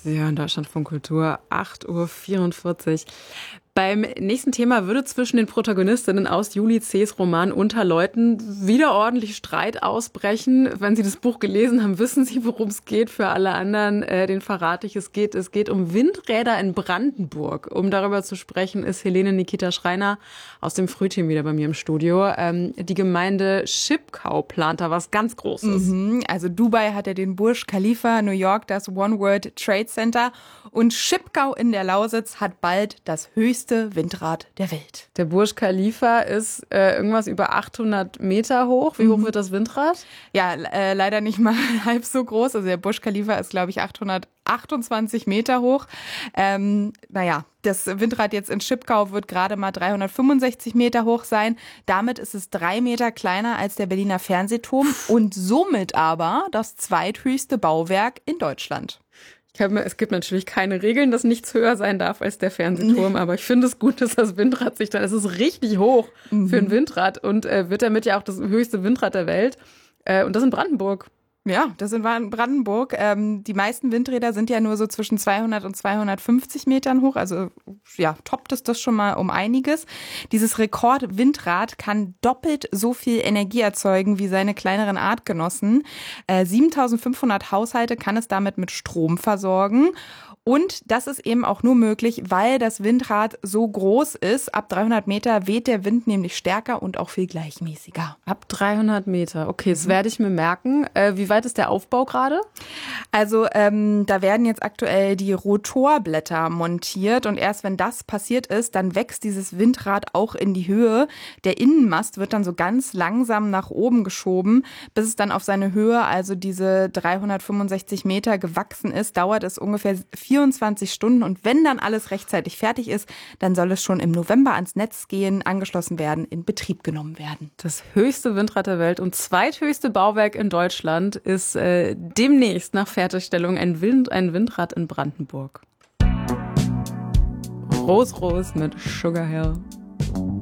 Sie hören Deutschlandfunk Kultur, 8:44 Uhr. Beim nächsten Thema würde zwischen den Protagonistinnen aus Juli C.'s Roman Unterleuten wieder ordentlich Streit ausbrechen. Wenn Sie das Buch gelesen haben, wissen Sie, worum es geht. Für alle anderen, den verrate ich, es geht um Windräder in Brandenburg. Um darüber zu sprechen, ist Helene Nikita Schreiner aus dem Frühteam wieder bei mir im Studio. Die Gemeinde Schipkau plant da was ganz Großes. Also Dubai hat ja den Burj Khalifa, New York das One World Trade Center und Schipkau in der Lausitz hat bald das höchste Windrad der Welt. Der Burj Khalifa ist irgendwas über 800 Meter hoch. Wie hoch wird das Windrad? Ja, leider nicht mal halb so groß. Also der Burj Khalifa ist, glaube ich, 828 Meter hoch. Das Windrad jetzt in Schipkau wird gerade mal 365 Meter hoch sein. Damit ist es 3 Meter kleiner als der Berliner Fernsehturm und somit aber das zweithöchste Bauwerk in Deutschland. Es gibt natürlich keine Regeln, dass nichts höher sein darf als der Fernsehturm, aber ich finde es gut, dass das Windrad es ist richtig hoch für ein Windrad und wird damit ja auch das höchste Windrad der Welt. Und das in Brandenburg. Ja, das in Brandenburg. Die meisten Windräder sind ja nur so zwischen 200 und 250 Metern hoch. Also ja, toppt es das schon mal um einiges. Dieses Rekordwindrad kann doppelt so viel Energie erzeugen wie seine kleineren Artgenossen. 7.500 Haushalte kann es damit mit Strom versorgen. Und das ist eben auch nur möglich, weil das Windrad so groß ist. Ab 300 Meter weht der Wind nämlich stärker und auch viel gleichmäßiger. Ab 300 Meter, okay, das werde ich mir merken. Wie weit ist der Aufbau gerade? Also da werden jetzt aktuell die Rotorblätter montiert und erst wenn das passiert ist, dann wächst dieses Windrad auch in die Höhe. Der Innenmast wird dann so ganz langsam nach oben geschoben, bis es dann auf seine Höhe, also diese 365 Meter gewachsen ist, dauert es ungefähr 24 Stunden und wenn dann alles rechtzeitig fertig ist, dann soll es schon im November ans Netz gehen, angeschlossen werden, in Betrieb genommen werden. Das höchste Windrad der Welt und zweithöchste Bauwerk in Deutschland ist demnächst nach Fertigstellung ein Windrad in Brandenburg. Rose Rose mit Sugar Hill.